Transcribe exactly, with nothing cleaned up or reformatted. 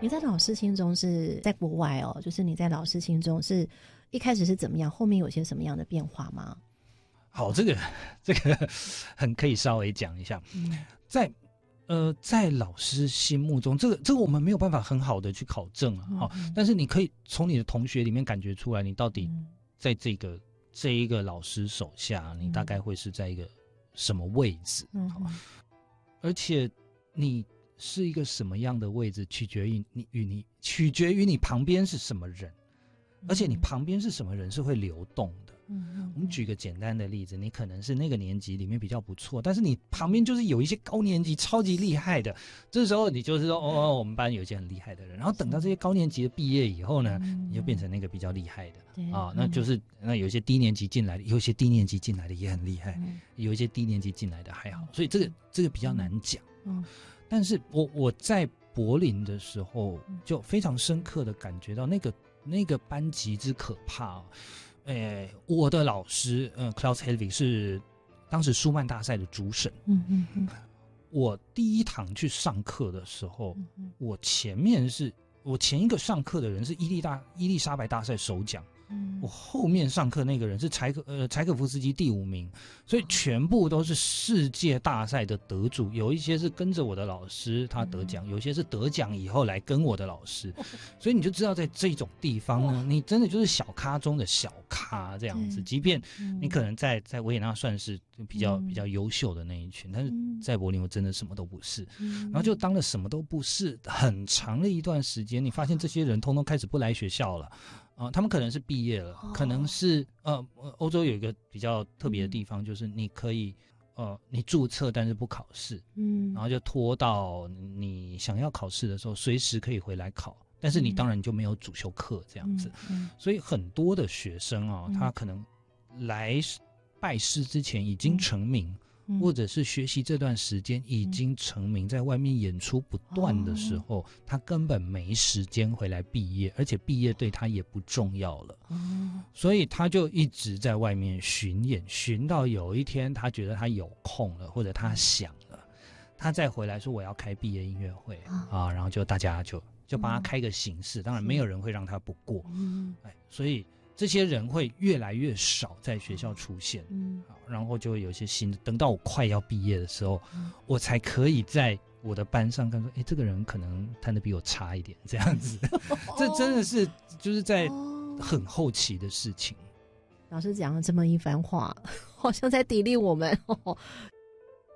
你在老师心中是在国外哦，就是你在老师心中是一开始是怎么样，后面有些什么样的变化吗？ 好，这个这个很可以稍微讲一下，嗯、在呃在老师心目中，这个这个我们没有办法很好的去考证啊，好、嗯，但是你可以从你的同学里面感觉出来，你到底在这个、嗯、这一个老师手下，你大概会是在一个什么位置？嗯，而且你是一个什么样的位置，取决于你与你取决于你旁边是什么人，而且你旁边是什么人是会流动的。嗯，我们举个简单的例子，你可能是那个年级里面比较不错，但是你旁边就是有一些高年级超级厉害的，这时候你就是说，哦，我们班有一些很厉害的人，然后等到这些高年级的毕业以后呢，嗯、你就变成那个比较厉害的啊、哦，那就是那有一些低年级进来的，有一些低年级进来的也很厉害，嗯、有一些低年级进来的还好，所以这个这个比较难讲。嗯，但是我我在柏林的时候就非常深刻的感觉到那个那个班级之可怕。诶，我的老师，呃 ，Klaus Helwig 是当时舒曼大赛的主审。嗯嗯嗯。我第一堂去上课的时候，嗯、我前面是我前一个上课的人是伊丽大伊丽莎白大赛首奖。嗯、我后面上课那个人是柴可呃柴可夫斯基第五名，所以全部都是世界大赛的得主，有一些是跟着我的老师他得奖，有些是得奖以后来跟我的老师，所以你就知道在这种地方呢，你真的就是小咖中的小咖这样子，即便你可能在在维也纳算是比较比较优秀的那一群，但是在柏林我真的什么都不是，然后就当了什么都不是很长的一段时间，你发现这些人通通开始不来学校了。呃，他们可能是毕业了，可能是呃，欧洲有一个比较特别的地方，就是你可以呃，你注册但是不考试，嗯，然后就拖到你想要考试的时候，随时可以回来考，但是你当然就没有主修课这样子，嗯嗯、所以很多的学生啊、哦，他可能来拜师之前已经成名。嗯、或者是学习这段时间已经成名，在外面演出不断的时候、哦、他根本没时间回来毕业，而且毕业对他也不重要了、哦、所以他就一直在外面巡演，巡到有一天他觉得他有空了，或者他想了，他再回来说我要开毕业音乐会、哦、啊，然后就大家就就帮他开个形式、嗯、当然没有人会让他不过、嗯哎、所以这些人会越来越少在学校出现，嗯，然后就会有一些新的。等到我快要毕业的时候，嗯、我才可以在我的班上看说，哎，这个人可能弹得比我差一点，这样子。这真的是就是在很后期的事情。 老师讲了这么一番话，好像在砥砺我们、哦，